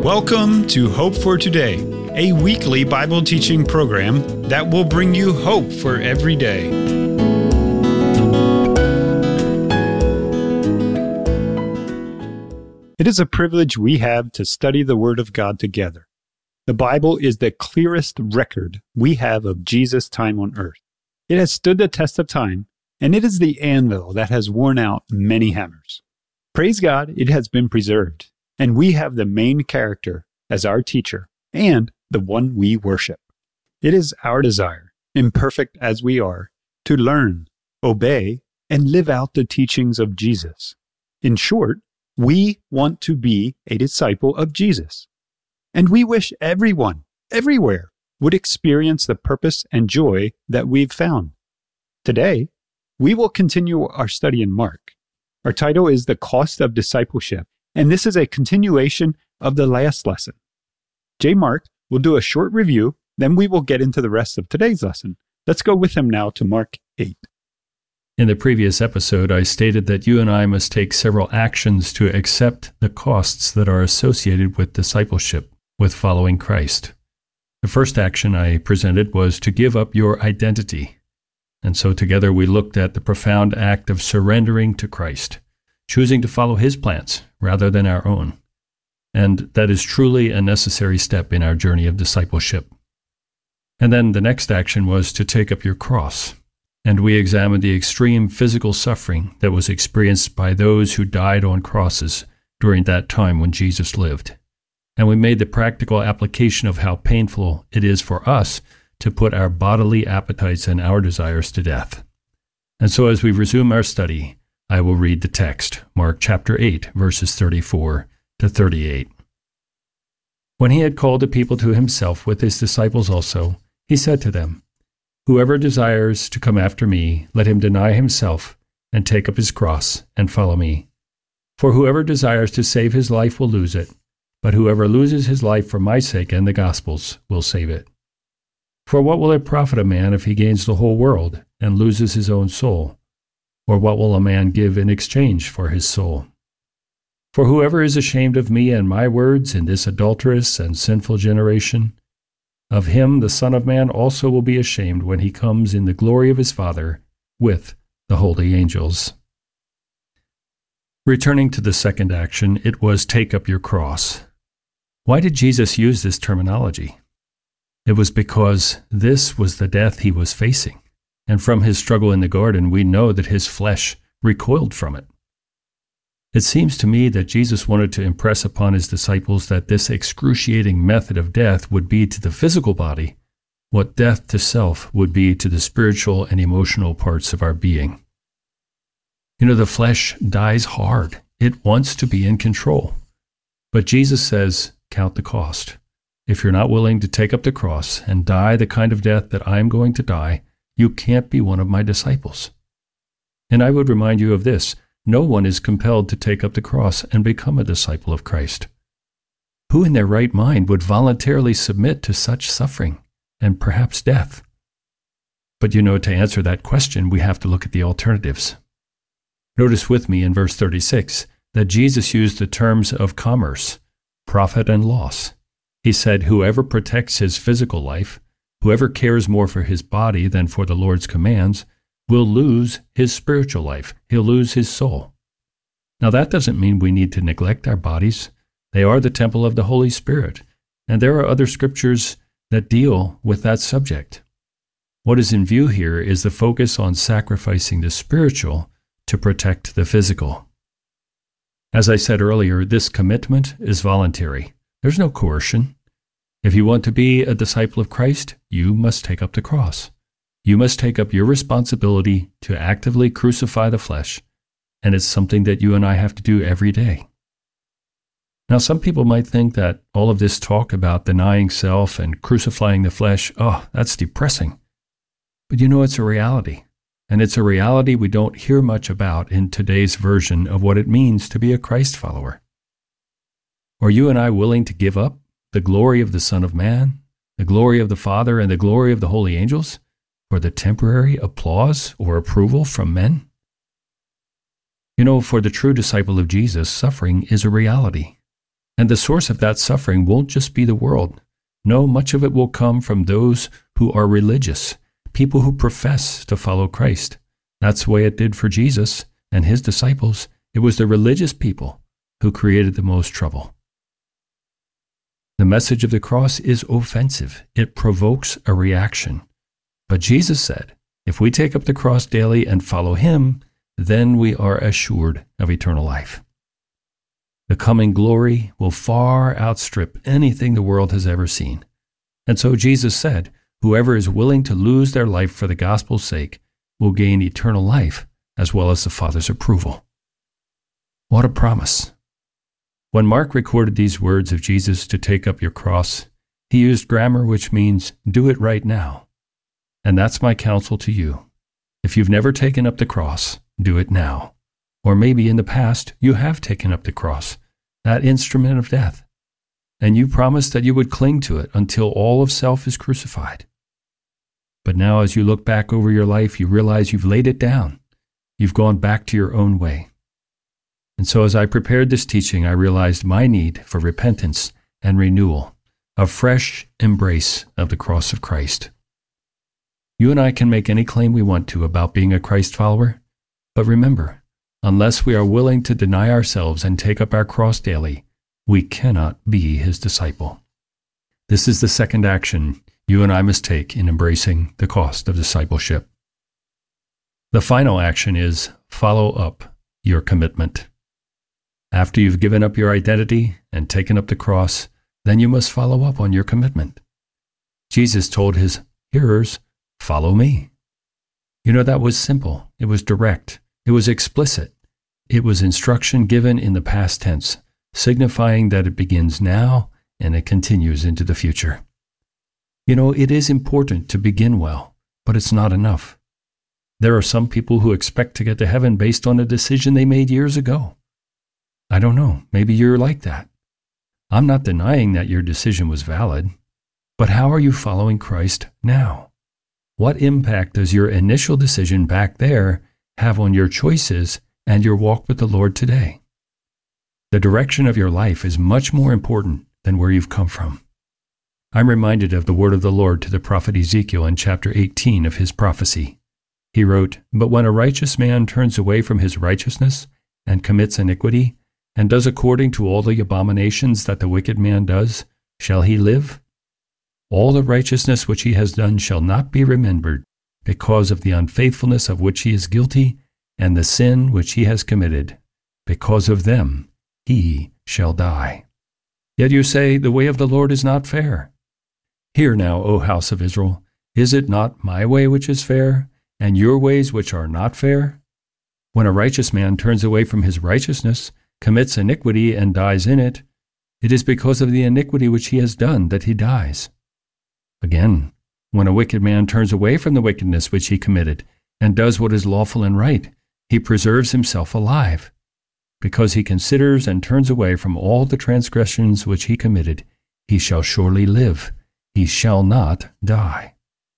Welcome to Hope for Today, a weekly Bible teaching program that will bring you hope for every day. It is a privilege we have to study the Word of God together. The Bible is the clearest record we have of Jesus' time on earth. It has stood the test of time, and it is the anvil that has worn out many hammers. Praise God, it has been preserved, and we have the main character as our teacher and the one we worship. It is our desire, imperfect as we are, to learn, obey, and live out the teachings of Jesus. In short, we want to be a disciple of Jesus. And we wish everyone, everywhere, would experience the purpose and joy that we've found. Today, we will continue our study in Mark. Our title is The Cost of Discipleship, and this is a continuation of the last lesson. J. Mark will do a short review, then we will get into the rest of today's lesson. Let's go with him now to Mark 8. In the previous episode, I stated that you and I must take several actions to accept the costs that are associated with discipleship, with following Christ. The first action I presented was to give up your identity. And so together we looked at the profound act of surrendering to Christ, choosing to follow His plans rather than our own. And that is truly a necessary step in our journey of discipleship. And then the next action was to take up your cross. And we examined the extreme physical suffering that was experienced by those who died on crosses during that time when Jesus lived. And we made the practical application of how painful it is for us to put our bodily appetites and our desires to death. And so as we resume our study, I will read the text, Mark chapter 8, verses 34 to 38. When he had called the people to himself with his disciples also, he said to them, "Whoever desires to come after me, let him deny himself and take up his cross and follow me. For whoever desires to save his life will lose it, but whoever loses his life for my sake and the gospel's will save it. For what will it profit a man if he gains the whole world and loses his own soul? Or what will a man give in exchange for his soul? For whoever is ashamed of me and my words in this adulterous and sinful generation, of him the Son of Man also will be ashamed when he comes in the glory of his Father with the holy angels." Returning to the second action, it was take up your cross. Why did Jesus use this terminology? It was because this was the death he was facing. And from his struggle in the garden, we know that his flesh recoiled from it. It seems to me that Jesus wanted to impress upon his disciples that this excruciating method of death would be to the physical body what death to self would be to the spiritual and emotional parts of our being. You know, the flesh dies hard. It wants to be in control. But Jesus says, count the cost. If you're not willing to take up the cross and die the kind of death that I'm going to die, you can't be one of my disciples. And I would remind you of this. No one is compelled to take up the cross and become a disciple of Christ. Who in their right mind would voluntarily submit to such suffering and perhaps death? But you know, to answer that question, we have to look at the alternatives. Notice with me in verse 36 that Jesus used the terms of commerce, profit and loss. He said, whoever protects his physical life, whoever cares more for his body than for the Lord's commands, will lose his spiritual life. He'll lose his soul. Now that doesn't mean we need to neglect our bodies. They are the temple of the Holy Spirit, and there are other scriptures that deal with that subject. What is in view here is the focus on sacrificing the spiritual to protect the physical. As I said earlier, this commitment is voluntary. There's no coercion. If you want to be a disciple of Christ, you must take up the cross. You must take up your responsibility to actively crucify the flesh, and it's something that you and I have to do every day. Now, some people might think that all of this talk about denying self and crucifying the flesh, that's depressing. But you know, it's a reality, and it's a reality we don't hear much about in today's version of what it means to be a Christ follower. Are you and I willing to give up the glory of the Son of Man, the glory of the Father, and the glory of the holy angels for the temporary applause or approval from men? You know, for the true disciple of Jesus, suffering is a reality. And the source of that suffering won't just be the world. No, much of it will come from those who are religious, people who profess to follow Christ. That's the way it did for Jesus and his disciples. It was the religious people who created the most trouble. The message of the cross is offensive. It provokes a reaction. But Jesus said, if we take up the cross daily and follow him, then we are assured of eternal life. The coming glory will far outstrip anything the world has ever seen. And so Jesus said, whoever is willing to lose their life for the gospel's sake will gain eternal life as well as the Father's approval. What a promise. When Mark recorded these words of Jesus to take up your cross, he used grammar which means do it right now. And that's my counsel to you. If you've never taken up the cross, do it now. Or maybe in the past you have taken up the cross, that instrument of death, and you promised that you would cling to it until all of self is crucified. But now as you look back over your life, you realize you've laid it down. You've gone back to your own way. And so as I prepared this teaching, I realized my need for repentance and renewal, a fresh embrace of the cross of Christ. You and I can make any claim we want to about being a Christ follower, but remember, unless we are willing to deny ourselves and take up our cross daily, we cannot be his disciple. This is the second action you and I must take in embracing the cost of discipleship. The final action is follow up your commitment. After you've given up your identity and taken up the cross, then you must follow up on your commitment. Jesus told his hearers, "Follow me." You know, that was simple. It was direct. It was explicit. It was instruction given in the past tense, signifying that it begins now and it continues into the future. You know, it is important to begin well, but it's not enough. There are some people who expect to get to heaven based on a decision they made years ago. I don't know, maybe you're like that. I'm not denying that your decision was valid, but how are you following Christ now? What impact does your initial decision back there have on your choices and your walk with the Lord today? The direction of your life is much more important than where you've come from. I'm reminded of the word of the Lord to the prophet Ezekiel in chapter 18 of his prophecy. He wrote, "But when a righteous man turns away from his righteousness and commits iniquity, and does according to all the abominations that the wicked man does, shall he live? All the righteousness which he has done shall not be remembered, because of the unfaithfulness of which he is guilty, and the sin which he has committed. Because of them he shall die." Yet you say, "The way of the Lord is not fair." Hear now, O house of Israel, is it not my way which is fair, and your ways which are not fair? When a righteous man turns away from his righteousness, commits iniquity, and dies in it, it is because of the iniquity which he has done that he dies. Again, when a wicked man turns away from the wickedness which he committed, and does what is lawful and right, he preserves himself alive. Because he considers and turns away from all the transgressions which he committed, he shall surely live. He shall not die.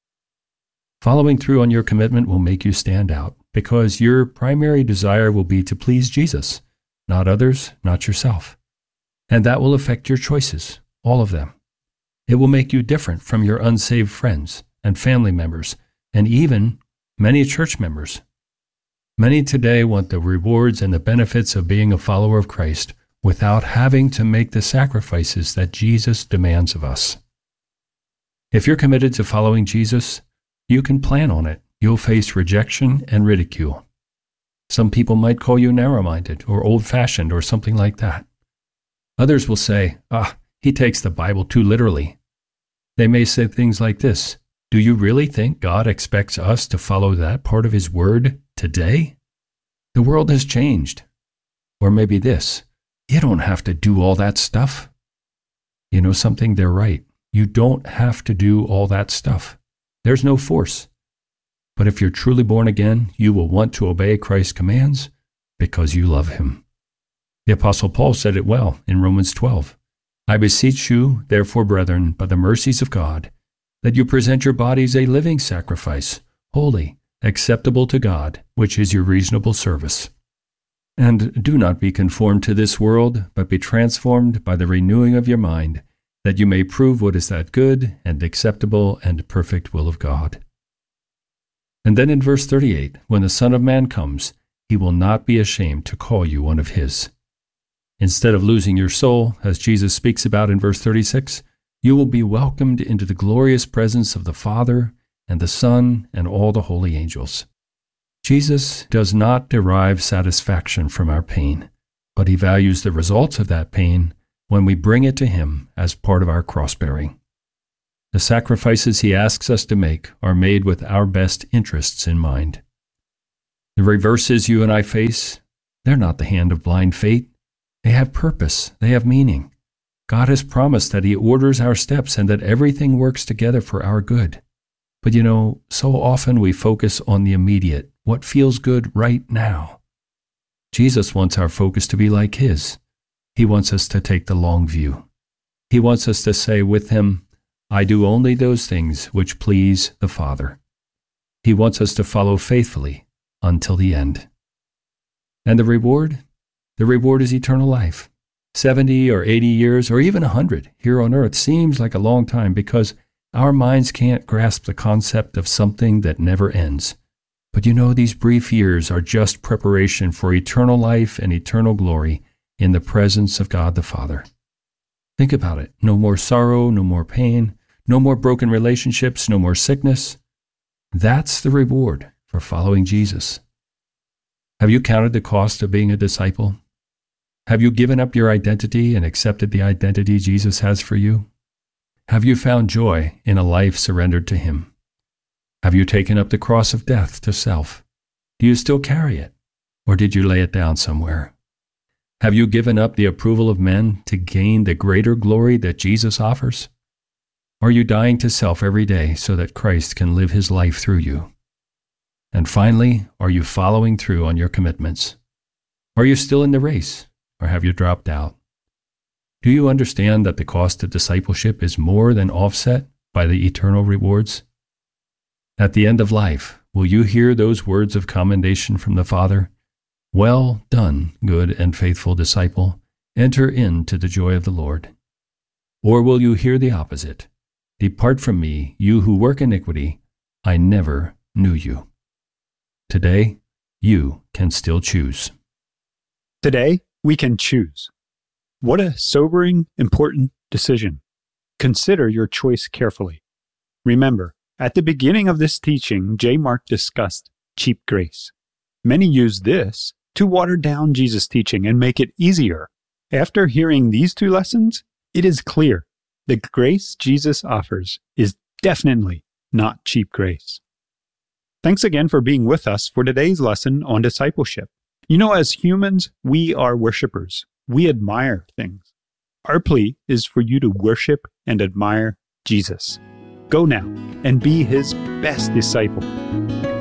Following through on your commitment will make you stand out, because your primary desire will be to please Jesus, not others, not yourself. And that will affect your choices, all of them. It will make you different from your unsaved friends and family members, and even many church members. Many today want the rewards and the benefits of being a follower of Christ without having to make the sacrifices that Jesus demands of us. If you're committed to following Jesus, you can plan on it. You'll face rejection and ridicule. Some people might call you narrow-minded or old-fashioned or something like that. Others will say, he takes the Bible too literally. They may say things like this: do you really think God expects us to follow that part of his word today? The world has changed. Or maybe this: you don't have to do all that stuff. You know something? They're right. You don't have to do all that stuff. There's no force. But if you're truly born again, you will want to obey Christ's commands because you love him. The Apostle Paul said it well in Romans 12. "I beseech you, therefore, brethren, by the mercies of God, that you present your bodies a living sacrifice, holy, acceptable to God, which is your reasonable service." And do not be conformed to this world, but be transformed by the renewing of your mind, that you may prove what is that good and acceptable and perfect will of God. And then in verse 38, when the Son of Man comes, he will not be ashamed to call you one of his. Instead of losing your soul, as Jesus speaks about in verse 36, you will be welcomed into the glorious presence of the Father and the Son and all the holy angels. Jesus does not derive satisfaction from our pain, but he values the results of that pain when we bring it to him as part of our cross-bearing. The sacrifices he asks us to make are made with our best interests in mind. The reverses you and I face, they're not the hand of blind fate. They have purpose. They have meaning. God has promised that he orders our steps and that everything works together for our good. But so often we focus on the immediate, what feels good right now. Jesus wants our focus to be like his. He wants us to take the long view. He wants us to say with him, I do only those things which please the Father. He wants us to follow faithfully until the end. And the reward? The reward is eternal life. 70 or 80 years or even 100 here on earth seems like a long time because our minds can't grasp the concept of something that never ends. But these brief years are just preparation for eternal life and eternal glory in the presence of God the Father. Think about it. No more sorrow, no more pain, no more broken relationships, no more sickness. That's the reward for following Jesus. Have you counted the cost of being a disciple? Have you given up your identity and accepted the identity Jesus has for you? Have you found joy in a life surrendered to him? Have you taken up the cross of death to self? Do you still carry it, or did you lay it down somewhere? Have you given up the approval of men to gain the greater glory that Jesus offers? Are you dying to self every day so that Christ can live his life through you? And finally, are you following through on your commitments? Are you still in the race, or have you dropped out? Do you understand that the cost of discipleship is more than offset by the eternal rewards? At the end of life, will you hear those words of commendation from the Father? Well done, good and faithful disciple. Enter into the joy of the Lord. Or will you hear the opposite? Depart from me, you who work iniquity. I never knew you. Today, you can still choose. Today, we can choose. What a sobering, important decision. Consider your choice carefully. Remember, at the beginning of this teaching, J. Mark discussed cheap grace. Many use this to water down Jesus' teaching and make it easier. After hearing these two lessons, it is clear the grace Jesus offers is definitely not cheap grace. Thanks again for being with us for today's lesson on discipleship. As humans, we are worshipers. We admire things. Our plea is for you to worship and admire Jesus. Go now and be his best disciple.